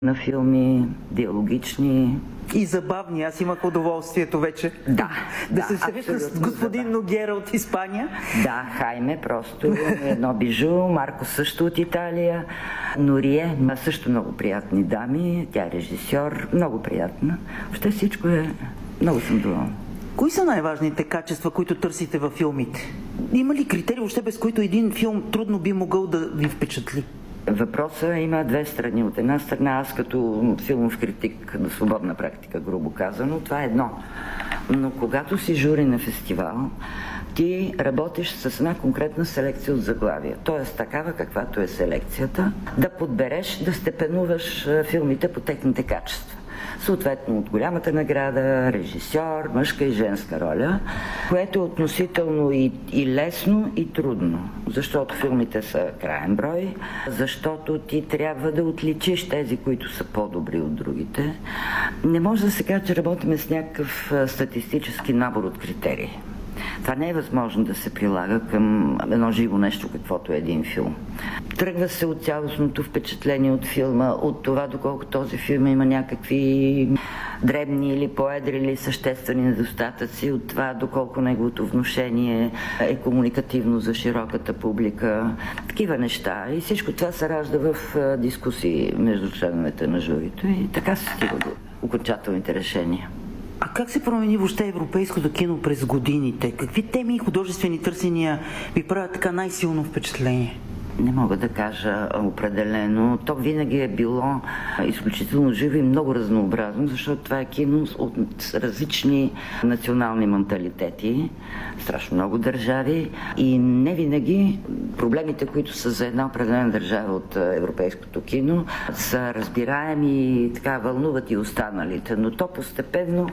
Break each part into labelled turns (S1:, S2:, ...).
S1: на филми, диалогични.
S2: И забавни. Аз имах удоволствието вече да се срещна с господин Ногера от Испания.
S1: Да, Хайме просто едно бижу, Марко също от Италия, Норие, също много приятни дами, тя е режисьор, много приятна. Въобще всичко е... Много съм доволна.
S2: Кои са най-важните качества, които търсите във филмите? Има ли критерии, въобще без които един филм трудно би могъл да ви впечатли?
S1: Въпросът има две страни. От една страна, аз като филмов критик на свободна практика, грубо казано, това е едно. Но когато си жури на фестивал, ти работиш с една конкретна селекция от заглавия. Тоест такава, каквато е селекцията, да подбереш, да степенуваш филмите по техните качества. Съответно от голямата награда, режисьор, мъжка и женска роля, което е относително и лесно, и трудно, защото филмите са краен брой, защото ти трябва да отличиш тези, които са по-добри от другите. Не може да се каже, че работим с някакъв статистически набор от критерии. Това не е възможно да се прилага към едно живо нещо, каквото е един филм. Тръгва се от цялостното впечатление от филма, от това доколко този филм има някакви дребни или поедри или съществени недостатъци, от това доколко неговото внушение е комуникативно за широката публика. Такива неща. И всичко това се ражда в дискусии между членовете на журито и така се стига до окончателните решения.
S2: А как се промени въобще европейското кино през годините? Какви теми и художествени търсения ви правят така най-силно впечатление?
S1: Не мога да кажа определено. То винаги е било изключително живо и много разнообразно, защото това е кино от различни национални менталитети, страшно много държави и не винаги проблемите, които са за една определена държава от европейското кино, са разбираеми и така вълнуват и останалите, но то постепенно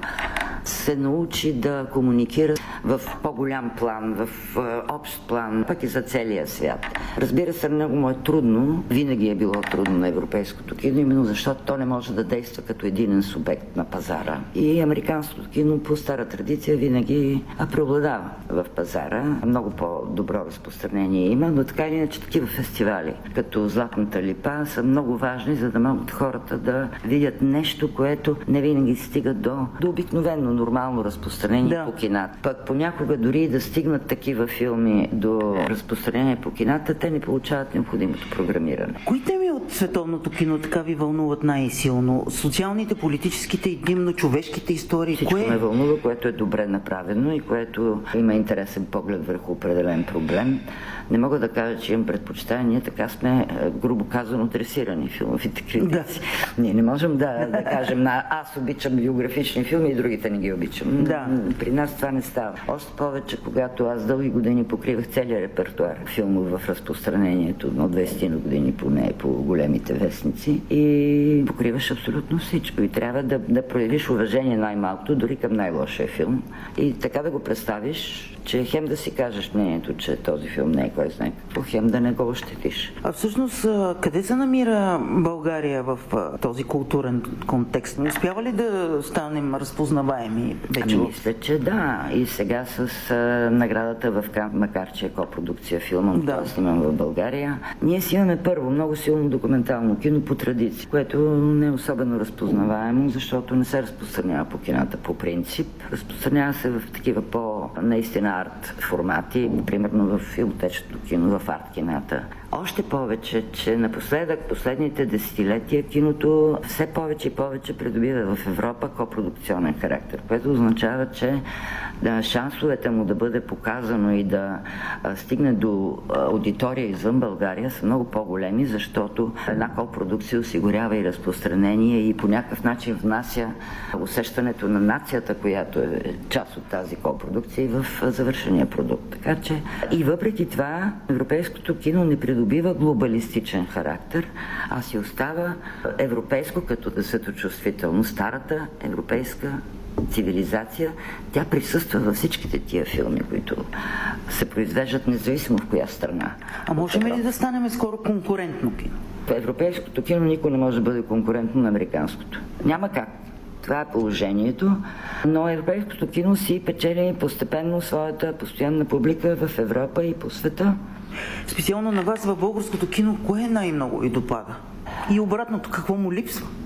S1: се научи да комуникира в по-голям план, в общ план, пък и за целия свят. Разбира се, много му е трудно, винаги е било трудно на европейското кино, именно защото то не може да действа като единен субект на пазара. И американското кино по стара традиция винаги преобладава в пазара. Много по-добро разпространение има, но така или иначе такива фестивали, като Златната липа, са много важни, за да могат хората да видят нещо, което не винаги стига до обикновено нормално разпространение по кината. Пък понякога дори да стигнат такива филми до разпространение по кината, те не получават необходимото програмиране.
S2: Кои теми от световното кино така ви вълнуват най-силно? Социалните, политическите и димно човешките истории?
S1: Всичко ме вълнува, което е добре направено и което има интересен поглед върху определен проблем. Не мога да кажа, че имам предпочитания, така сме, грубо казано, дресирани филмовите критици. Да. Ние не можем да кажем, аз обичам биографични филми и другите не ги обичам.
S2: Да.
S1: При нас това не става. Още повече, когато аз дълги години покривах целия репертуар филмов в разпространението, но 20 години поне по големите вестници и покриваш абсолютно всичко. И трябва да проявиш уважение най-малкото, дори към най-лошия филм. И така да го представиш, че хем да си кажеш мнението, че този филм не е кой знае какво, хем да не го ощетиш.
S2: А всъщност, къде се намира България в този културен контекст? Не успява ли да станем разпознаваеми вече?
S1: Мисля, че да. И сега с наградата в Кан, макар че е копродукция филма, това снимам в България, ние си имаме първо много силно документално кино по традиция, което не е особено разпознаваемо, защото не се разпространява по кината по принцип. Разпространява се в такива наистина арт формати, примерно в филмотечното кино, в арт кината. Още повече, че напоследък, последните десетилетия, киното все повече и повече придобива в Европа копродукционен характер, което означава, че шансовете му да бъде показано и да стигне до аудитория извън България са много по-големи, защото една копродукция осигурява и разпространение и по някакъв начин внася усещането на нацията, която е част от тази копродукция и в завършения продукт. Така че и въпреки това европейското кино не придобива глобалистичен характер, а си остава европейско като светочувствително. Старата европейска цивилизация, тя присъства във всичките тия филми, които се произвеждат независимо в коя страна.
S2: А можем ли да станем скоро конкурентно кино?
S1: В европейското кино никой не може да бъде конкурентно на американското. Няма как. Това е положението, но европейското кино си печели постепенно своята постоянна публика в Европа и по света.
S2: Специално на вас в българското кино, кое най-много ви допада? И обратното, какво му липсва?